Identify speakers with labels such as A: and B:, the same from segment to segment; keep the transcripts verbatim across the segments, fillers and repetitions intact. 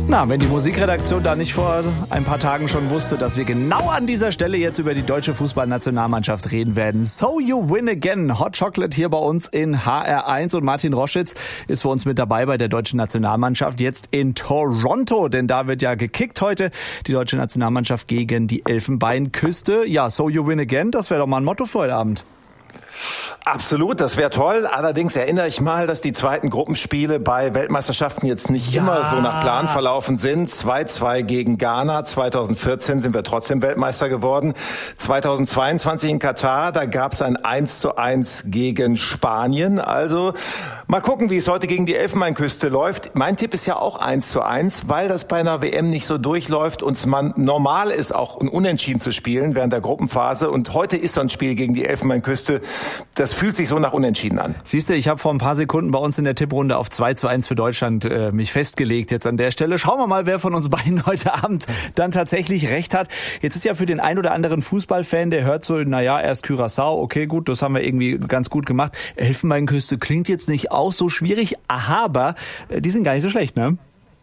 A: Na, wenn die Musikredaktion da nicht vor ein paar Tagen schon wusste, dass wir genau an dieser Stelle jetzt über die deutsche Fußballnationalmannschaft reden werden. So you win again. Hot Chocolate hier bei uns in H R eins und Martin Roschitz ist für uns mit dabei bei der deutschen Nationalmannschaft jetzt in Toronto, denn da wird ja gekickt heute die deutsche Nationalmannschaft gegen die Elfenbeinküste. Ja, so you win again, das wäre doch mal ein Motto für heute Abend.
B: Absolut, das wäre toll. Allerdings erinnere ich mal, dass die zweiten Gruppenspiele bei Weltmeisterschaften jetzt nicht ja. immer so nach Plan verlaufen sind. zwei zwei gegen Ghana. zweitausendvierzehn sind wir trotzdem Weltmeister geworden. zweitausendzweiundzwanzig in Katar, da gab es ein eins zu eins gegen Spanien. Also mal gucken, wie es heute gegen die Elfenbeinküste läuft. Mein Tipp ist ja auch eins zu eins, weil das bei einer W M nicht so durchläuft und man normal ist, auch ein Unentschieden zu spielen während der Gruppenphase. Und heute ist so ein Spiel gegen die Elfenbeinküste. Das fühlt sich so nach Unentschieden an.
A: Siehst du, ich habe vor ein paar Sekunden bei uns in der Tipprunde auf zwei zu eins für Deutschland äh, mich festgelegt jetzt an der Stelle. Schauen wir mal, wer von uns beiden heute Abend dann tatsächlich recht hat. Jetzt ist ja für den ein oder anderen Fußballfan, der hört so, naja, erst Curaçao, okay, gut, das haben wir irgendwie ganz gut gemacht. Elfenbeinküste klingt jetzt nicht auch so schwierig, aber äh, die sind gar nicht so schlecht, ne?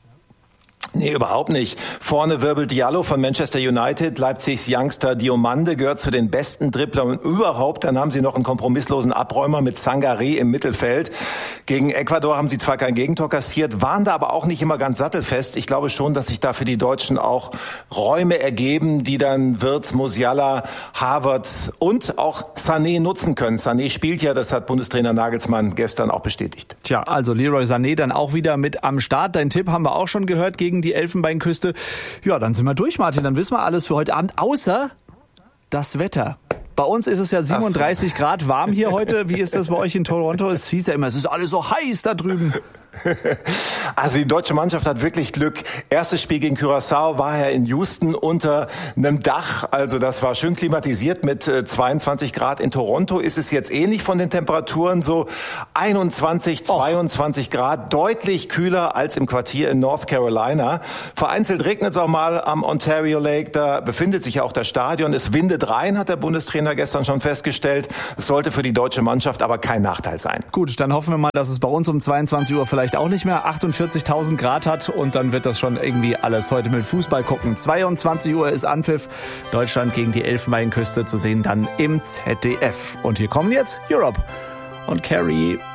B: Nee, überhaupt nicht. Vorne wirbelt Diallo von Manchester United, Leipzigs Youngster Diomande gehört zu den besten Dribblern überhaupt. Dann haben sie noch einen kompromisslosen Abräumer mit Sangaré im Mittelfeld. Gegen Ecuador haben sie zwar kein Gegentor kassiert, waren da aber auch nicht immer ganz sattelfest. Ich glaube schon, dass sich da für die Deutschen auch Räume ergeben, die dann Wirtz, Musiala, Havertz und auch Sané nutzen können. Sané spielt ja, das hat Bundestrainer Nagelsmann gestern auch bestätigt.
A: Tja, also Leroy Sané dann auch wieder mit am Start. Dein Tipp haben wir auch schon gehört gegen die Elfenbeinküste. Ja, dann sind wir durch, Martin. Dann wissen wir alles für heute Abend, außer das Wetter. Bei uns ist es ja siebenunddreißig Grad warm hier heute. Wie ist das bei euch in Toronto? Es hieß ja immer, es ist alles so heiß da drüben.
B: Also die deutsche Mannschaft hat wirklich Glück. Erstes Spiel gegen Curaçao war ja in Houston unter einem Dach. Also das war schön klimatisiert mit zweiundzwanzig Grad. In Toronto ist es jetzt ähnlich von den Temperaturen, so einundzwanzig, zweiundzwanzig Och. Grad. Deutlich kühler als im Quartier in North Carolina. Vereinzelt regnet es auch mal am Ontario Lake. Da befindet sich ja auch das Stadion. Es windet rein, hat der Bundestrainer gestern schon festgestellt. Es sollte für die deutsche Mannschaft aber kein Nachteil sein.
A: Gut, dann hoffen wir mal, dass es bei uns um zweiundzwanzig Uhr vielleicht auch nicht mehr achtundvierzigtausend Grad hat und dann wird das schon irgendwie alles heute mit Fußball gucken. zweiundzwanzig Uhr ist Anpfiff. Deutschland gegen die Elfenbeinküste zu sehen dann im Z D F. Und hier kommen jetzt Europe und Carrie.